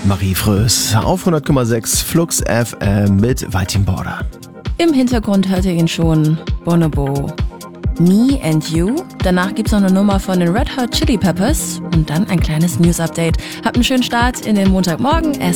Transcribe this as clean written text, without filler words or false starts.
Marie Frös auf 100,6 Flux FM mit Vitim Border. Im Hintergrund hört ihr ihn schon, Bonobo. Me and You. Danach gibt's noch eine Nummer von den Red Hot Chili Peppers und dann ein kleines News-Update. Habt einen schönen Start in den Montagmorgen. Es